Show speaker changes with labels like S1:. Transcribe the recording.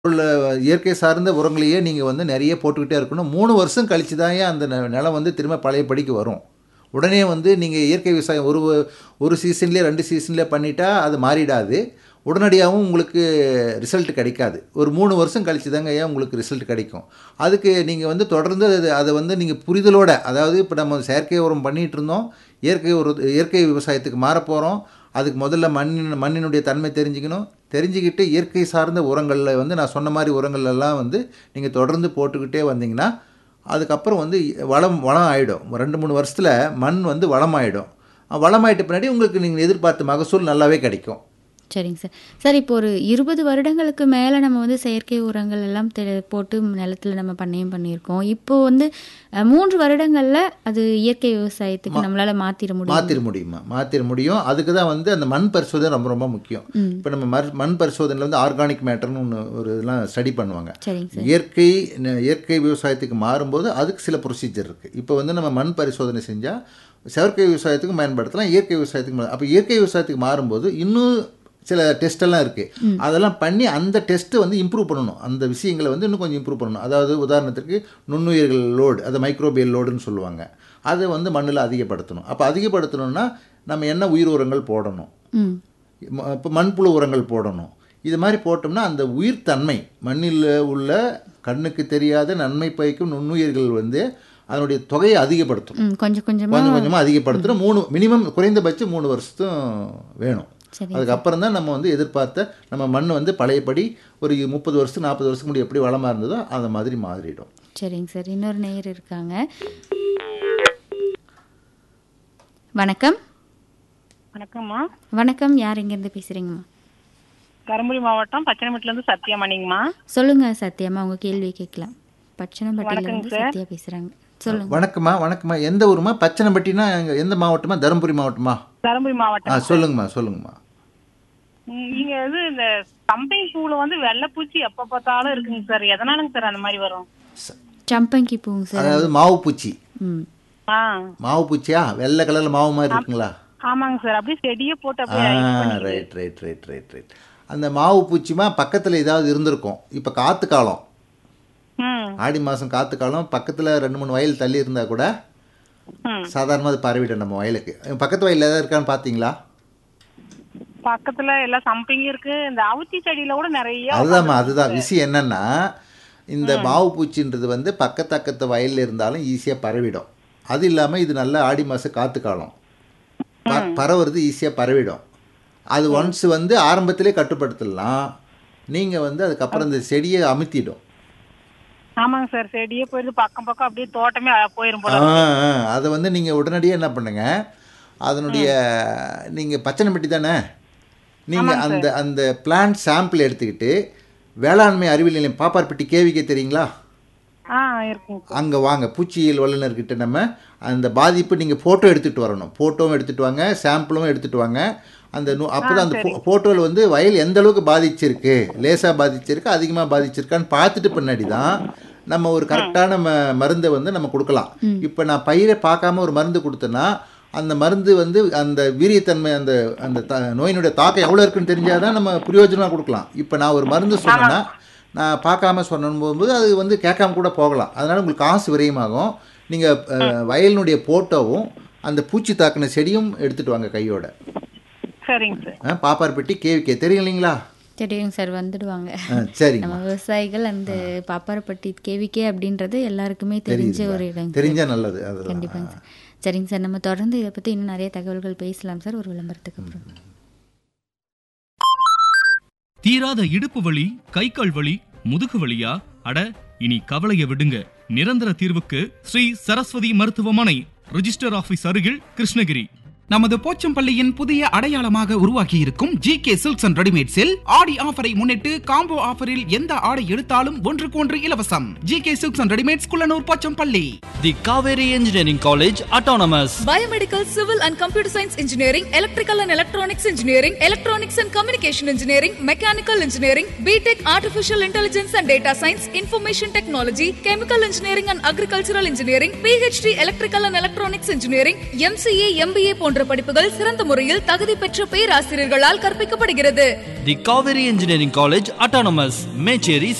S1: உள்ள இயற்கை சார்ந்த உரங்களையே நீங்க வந்து நெறைய போட்டுக்கிட்டே இருக்கணும். 3 வருஷம் கழிச்சு தான்யா அந்த நிலம் வந்து திரும்ப பழையபடிக்கு வரும். உடனே வந்து நீங்க இயற்கை விவசாயம் ஒரு சீசன்லயே 2 சீசன்லயே பண்ணிட்டா அது மாறிடாது. உடனடியாவும் உங்களுக்கு ரிசல்ட் கிடைக்காது. ஒரு 3 வருஷம் கழிச்சு தாங்கய்யா உங்களுக்கு ரிசல்ட் கிடைக்கும். அதுக்கு நீங்க வந்து தொடர்ந்து அத வந்து நீங்க புரிதலோட, அதாவது இப்ப நம்ம செயற்கை உரம் பண்ணிட்டு இருந்தோம். இயற்கை விவசாயத்துக்கு மாறப்போறோம். அதுக்கு முதல்ல மண்ணினுடைய தன்மை தெரிஞ்சுக்கணும். தெரிஞ்சுக்கிட்டு இயற்கை சார்ந்த உரங்கள்ல வந்து நான் சொன்ன மாரி உரங்கள் எல்லாம் வந்து நீங்க தொடர்ந்து போட்டுக்கிட்டே வந்தீங்கன்னா, அதுக்கப்புறம் வந்து வளம் ஆயிடும். 2, 3 வருஷத்துல மண் வந்து வளமாயிடும். வளமாயிட்ட பின்னாடி உங்களுக்கு நீங்க எதிர்பார்த்த மகசூல் நல்லாவே கிடைக்கும்.
S2: சரிங்க சார். சார் இப்போ ஒரு 20 வருடங்களுக்கு மேலே நம்ம வந்து செயற்கை உரங்கள் எல்லாம் போட்டு நிலத்தில் நம்ம பண்ணையம் பண்ணியிருக்கோம். இப்போ வந்து 3 வருடங்களில் அது இயற்கை விவசாயத்துக்கு நம்மளால் மாற்றிட
S1: முடியும். அதுக்கு தான் வந்து அந்த மண் பரிசோதனை ரொம்ப ரொம்ப முக்கியம். இப்போ நம்ம மண் பரிசோதனையில் வந்து ஆர்கானிக் மேட்டர்னு ஒன்று ஒரு இதெல்லாம் ஸ்டடி பண்ணுவாங்க. இயற்கை விவசாயத்துக்கு மாறும்போது அதுக்கு சில ப்ரொசீஜர் இருக்குது. இப்போ வந்து நம்ம மண் பரிசோதனை செஞ்சால் செயற்கை விவசாயத்துக்கும் பயன்படுத்தலாம், இயற்கை விவசாயத்துக்கு அப்போ இயற்கை விவசாயத்துக்கு மாறும்போது இன்னும் சில டெஸ்ட்டெல்லாம் இருக்குது. அதெல்லாம் பண்ணி அந்த டெஸ்ட்டை வந்து இம்ப்ரூவ் பண்ணணும். அந்த விஷயங்களை வந்து இன்னும் கொஞ்சம் இம்ப்ரூவ் பண்ணணும். அதாவது உதாரணத்துக்கு நுண்ணுயிர்கள் லோடு, அதை மைக்ரோபியல் லோடுன்னு சொல்லுவாங்க. அதை வந்து மண்ணில் அதிகப்படுத்தணும். அப்போ அதிகப்படுத்தணும்னா நம்ம என்ன உயிர் உரங்கள் போடணும், இப்போ மண்புழு உரங்கள் போடணும். இது மாதிரி போட்டோம்னா அந்த உயிர் தன்மை மண்ணில் உள்ள கண்ணுக்கு தெரியாத நன்மை பயக்கும் நுண்ணுயிர்கள் வந்து அதனுடைய தொகையை அதிகப்படுத்தணும். கொஞ்சம் கொஞ்சமாக அதிகப்படுத்தணும். மினிமம் குறைந்தபட்சம் 3 வருஷத்தும் வேணும். அதுக்கப்புறம் தான் நம்ம வந்து எதிர்பார்த்த நம்ம மண் வந்து பழையபடி ஒரு 30 வருஷம் 40 வருஷத்துக்கு முன்னாடி எப்படி வளமாக இருந்ததோ அந்த மாதிரி மாறிடும்.
S2: சரிங்க சார். இன்னொரு நேயர் இருக்காங்க. வணக்கம்.
S3: வணக்கம்மா.
S2: வணக்கம். யார் எங்கேருந்து பேசுகிறீங்கம்மா?
S3: தருமபுரி மாவட்டம் பச்சனப்பட்டிலேருந்து சத்யாமணிங்கம்மா.
S2: சொல்லுங்க சத்யாம்மா, உங்கள் கேள்வி கேட்கலாம். பச்சனப்பட்டிலேருந்து சத்யா பேசுகிறாங்க. சொல்லுங்க.
S1: வணக்கம்மா. எந்த ஊருமா? பச்சனப்பட்டினா எந்த மாவட்டமா? தருமபுரி மாவட்டமா?
S3: தருமபுரி மாவட்டம்.
S1: சொல்லுங்கம்மா.
S3: நீங்க இந்த சம்பங்கி பூல வந்து வெள்ளைப்பூச்சி எப்ப பார்த்தாலும் இருக்குங்க சார். எதனாலங்க சார் அந்த மாதிரி வரும்?
S2: சம்பங்கி பூங்க சார்.
S1: அதாவது மாவு பூச்சி. மாவு பூச்சியா? வெள்ளை கலர்ல மாவு மாதிரி இருக்குங்களா?
S3: ஆமாங்க சார். அப்படியே செடியே போட்டு
S1: ரைட். அந்த மாவு பூச்சிமா பக்கத்துல ஏதாவது இருந்திருக்கும். இப்ப காத்து காலம், ஆடி மாதம் காத்து காலம், பக்கத்தில் 2-3 வயல் தள்ளி இருந்தால் கூட சாதாரணமாக அது பரவிடும் நம்ம வயலுக்கு. பக்கத்து வயலில் ஏதாவது இருக்கான்னு பார்த்தீங்களா?
S3: பக்கத்தில் எல்லாம் சம்பங்கி இருக்கு. இந்த அவுத்தி செடியில் கூட நிறைய.
S1: அதுதான் விஷயம். என்னன்னா இந்த மாவு பூச்சின்றது வந்து பக்கத்து வயலில் இருந்தாலும் ஈஸியாக பரவிடும். அது இல்லாமல் இது நல்ல ஆடி மாதம் காத்து காலம், பரவுறது ஈஸியாக பரவிடும். அது ஒன்ஸ் வந்து ஆரம்பத்திலே கட்டுப்படுத்தலாம். நீங்கள் வந்து அதுக்கப்புறம் இந்த செடியை அமுத்திடும்.
S3: ஆமாங்க சார். செடியே போயிருந்து பக்கம் அப்படியே தோட்டமே போயிரும் போல.
S1: அதை வந்து நீங்கள் உடனடியாக என்ன பண்ணுங்க, அதனுடைய நீங்கள் பச்சனைப்பட்டி தானே, நீங்கள் அந்த பிளான்ட் சாம்பிள் எடுத்துக்கிட்டு வேளாண்மை அறிவியல் நிலையம் பாப்பார்பட்டி கேவிக்கே தெரியுங்களா? அங்கே வாங்க. பூச்சியியல் வல்லுநர்கிட்ட நம்ம அந்த பாதிப்பு நீங்கள் ஃபோட்டோ எடுத்துகிட்டு வரணும். ஃபோட்டோவும் எடுத்துகிட்டு வாங்க, சாம்பிளும் எடுத்துகிட்டு வாங்க. அப்போ தான் அந்த ஃபோட்டோவில் வந்து வயல் எந்த அளவுக்கு பாதிச்சிருக்கு, லேசாக பாதிச்சிருக்கு, அதிகமாக பாதிச்சிருக்கான்னு பார்த்துட்டு பின்னாடி தான் நம்ம ஒரு கரெக்டான மருந்தை வந்து நம்ம கொடுக்கலாம். இப்போ நான் பயிரை பார்க்காம ஒரு மருந்து கொடுத்தேன்னா அந்த மருந்து வந்து அந்த வீரியத்தன்மை அந்த நோயினுடைய தாக்கம் எவ்வளோ இருக்குன்னு தெரிஞ்சால் தான் நம்ம பிரயோஜனமாக கொடுக்கலாம். இப்போ நான் ஒரு மருந்து சொன்னேன்னா நான் பார்க்காம சொன்னபோது அது வந்து கேட்காம கூட போகலாம். அதனால் உங்களுக்கு காசு விரயமாகும். நீங்கள் வயலினுடைய ஃபோட்டோவும் அந்த பூச்சி தாக்கின செடியும் எடுத்துகிட்டு வாங்க கையோட.
S3: சரிங்க சார்.
S1: பாப்பார்பட்டி கேவிக்கே தெரியும் இல்லைங்களா?
S2: தெரியும் சார், வந்துடுவாங்க.
S1: சரி.
S2: நம்ம விவசாயிகள் அந்த பாப்பாரப்பட்டி கேவிக்கே அப்படின்றது எல்லாருக்குமே தெரிஞ்ச ஒரு இடம்.
S1: தெரிஞ்சா நல்லது.
S2: கண்டிப்பாங்க சார். சரிங்க சார், நம்ம தொடர்ந்து இதை பற்றி இன்னும் நிறைய தகவல்கள் பேசலாம் சார், ஒரு விளம்பரத்துக்கு அப்புறம்.
S4: தீராத இடுப்பு வலி, கை கால் வலி, முதுகு வலியா? அட, இனி கவலைய விடுங்க. நிரந்தர தீர்வுக்கு ஸ்ரீ சரஸ்வதி மருத்துவமனை, ரிஜிஸ்டர் ஆபீஸ் அருகில், கிருஷ்ணகிரி.
S5: நமது போச்சம்பள்ளியின் புதிய அடையாளமாக உருவாக்கி இருக்கும் GK சில்க்ஸ் அண்ட் ரெடிமேட்ஸில் ஆடி ஆஃபரை முன்னிட்டு காம்போ ஆஃபரில் எந்த ஆடை எடுத்தாலும் 1க்கு 1 இலவசம். GK silks and readymades, Kullanur, Pochampalli.
S6: The Kaveri Engineering College Autonomous.
S7: Biomedical, Civil and Computer Science Engineering, Electrical and Electronics Engineering, Electronics and Communication Engineering, Mechanical Engineering, BTech Artificial Intelligence and Data Science, Information Technology, Chemical Engineering and Agricultural Engineering, PhD Electrical and Electronics Engineering, MCA, MBA போன்ற போன்ற படிப்புகள் சிறந்த முறையில் தகுதி பெற்ற பேராசிரியர்களால் கற்பிக்கப்படுகிறது.
S6: தி Kaveri engineering college autonomous, Mecheri,